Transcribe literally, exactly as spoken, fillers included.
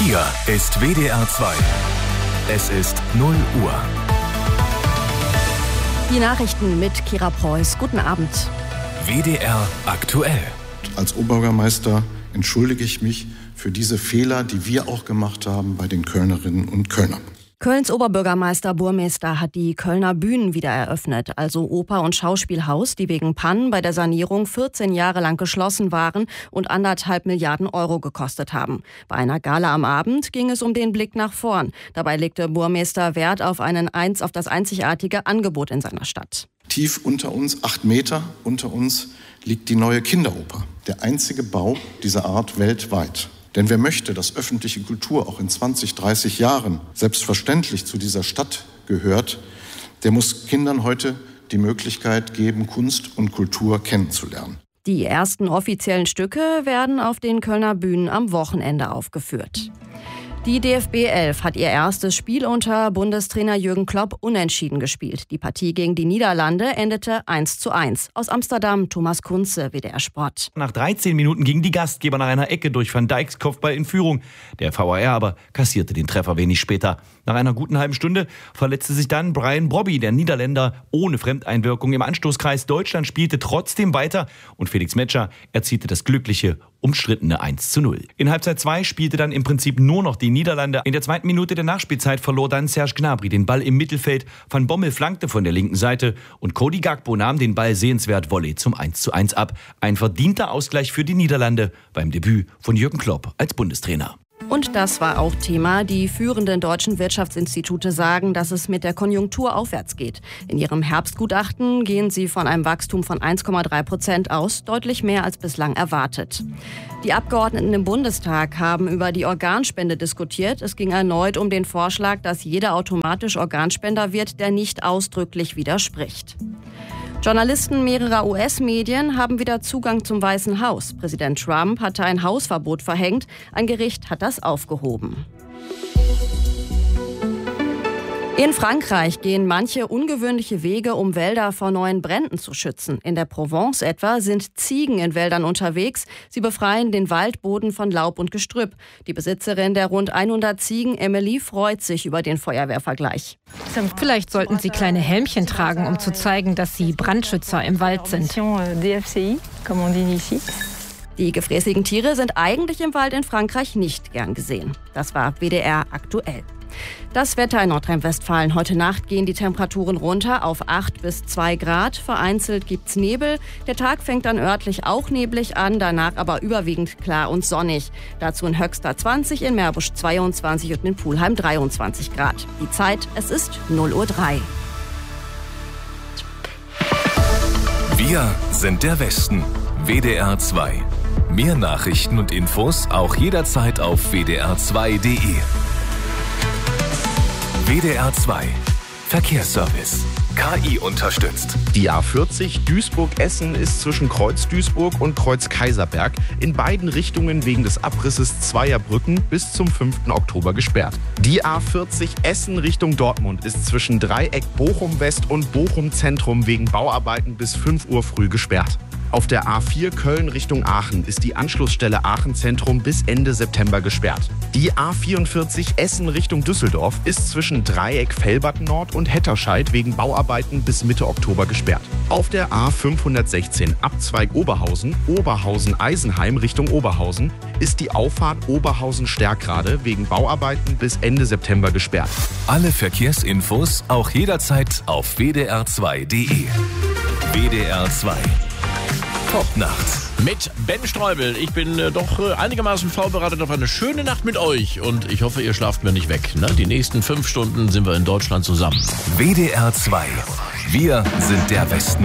Hier ist W D R zwei. Es ist null Uhr. Die Nachrichten mit Kira Preuß. Guten Abend. W D R aktuell. Als Oberbürgermeister entschuldige ich mich für diese Fehler, die wir auch gemacht haben bei den Kölnerinnen und Kölnern. Kölns Oberbürgermeister Burmester hat die Kölner Bühnen wieder eröffnet, also Oper- und Schauspielhaus, die wegen Pannen bei der Sanierung vierzehn Jahre lang geschlossen waren und anderthalb Milliarden Euro gekostet haben. Bei einer Gala am Abend ging es um den Blick nach vorn. Dabei legte Burmester Wert auf, einen, auf das einzigartige Angebot in seiner Stadt. Tief unter uns, acht Meter unter uns, liegt die neue Kinderoper. Der einzige Bau dieser Art weltweit. Denn wer möchte, dass öffentliche Kultur auch in zwanzig, dreißig Jahren selbstverständlich zu dieser Stadt gehört, der muss Kindern heute die Möglichkeit geben, Kunst und Kultur kennenzulernen. Die ersten offiziellen Stücke werden auf den Kölner Bühnen am Wochenende aufgeführt. Die D F B elf hat ihr erstes Spiel unter Bundestrainer Jürgen Klopp unentschieden gespielt. Die Partie gegen die Niederlande endete eins zu eins. Aus Amsterdam Thomas Kunze, W D R Sport. Nach dreizehn Minuten gingen die Gastgeber nach einer Ecke durch Van Dijks Kopfball in Führung. Der V A R aber kassierte den Treffer wenig später. Nach einer guten halben Stunde verletzte sich dann Brian Brobby, der Niederländer, ohne Fremdeinwirkung im Anstoßkreis. Deutschland spielte trotzdem weiter und Felix Metscher erzielte das glückliche, umstrittene eins zu null. In Halbzeit zwei spielte dann im Prinzip nur noch die Niederlande. In der zweiten Minute der Nachspielzeit verlor dann Serge Gnabry den Ball im Mittelfeld. Van Bommel flankte von der linken Seite und Cody Gakpo nahm den Ball sehenswert Volley zum eins zu eins ab. Ein verdienter Ausgleich für die Niederlande beim Debüt von Jürgen Klopp als Bundestrainer. Und das war auch Thema. Die führenden deutschen Wirtschaftsinstitute sagen, dass es mit der Konjunktur aufwärts geht. In ihrem Herbstgutachten gehen sie von einem Wachstum von eins Komma drei Prozent aus, deutlich mehr als bislang erwartet. Die Abgeordneten im Bundestag haben über die Organspende diskutiert. Es ging erneut um den Vorschlag, dass jeder automatisch Organspender wird, der nicht ausdrücklich widerspricht. Journalisten mehrerer U S-Medien haben wieder Zugang zum Weißen Haus. Präsident Trump hatte ein Hausverbot verhängt. Ein Gericht hat das aufgehoben. In Frankreich gehen manche ungewöhnliche Wege, um Wälder vor neuen Bränden zu schützen. In der Provence etwa sind Ziegen in Wäldern unterwegs. Sie befreien den Waldboden von Laub und Gestrüpp. Die Besitzerin der rund hundert Ziegen, Emily, freut sich über den Feuerwehrvergleich. Vielleicht sollten Sie kleine Helmchen tragen, um zu zeigen, dass Sie Brandschützer im Wald sind. Die gefräßigen Tiere sind eigentlich im Wald in Frankreich nicht gern gesehen. Das war W D R aktuell. Das Wetter in Nordrhein-Westfalen. Heute Nacht gehen die Temperaturen runter auf acht bis zwei Grad. Vereinzelt gibt's Nebel. Der Tag fängt dann örtlich auch neblig an, danach aber überwiegend klar und sonnig. Dazu in Höxter zwanzig, in Meerbusch zweiundzwanzig und in Pulheim dreiundzwanzig Grad. Die Zeit, es ist null Uhr drei. Wir sind der Westen. W D R zwei. Mehr Nachrichten und Infos auch jederzeit auf w d r zwei punkt d e. W D R zwei. Verkehrsservice. K I unterstützt. Die A vierzig Duisburg-Essen ist zwischen Kreuz Duisburg und Kreuz Kaiserberg in beiden Richtungen wegen des Abrisses zweier Brücken bis zum fünften Oktober gesperrt. Die A vierzig Essen Richtung Dortmund ist zwischen Dreieck Bochum West und Bochum Zentrum wegen Bauarbeiten bis fünf Uhr früh gesperrt. Auf der A vier Köln Richtung Aachen ist die Anschlussstelle Aachen Zentrum bis Ende September gesperrt. Die A vierundvierzig Essen Richtung Düsseldorf ist zwischen Dreieck Velbert Nord und Hetterscheid wegen Bauarbeiten bis Mitte Oktober gesperrt. Auf der A fünfhundertsechzehn Abzweig Oberhausen, Oberhausen-Eisenheim Richtung Oberhausen ist die Auffahrt Oberhausen-Stärkrade wegen Bauarbeiten bis Ende September gesperrt. Alle Verkehrsinfos auch jederzeit auf w d r zwei punkt d e. W D R zwei. Top-Nacht. Mit Ben Streubel. Ich bin äh, doch äh, einigermaßen vorbereitet auf eine schöne Nacht mit euch. Und ich hoffe, ihr schlaft mir nicht weg. Ne? Die nächsten fünf Stunden sind wir in Deutschland zusammen. W D R zwei. Wir sind der Westen.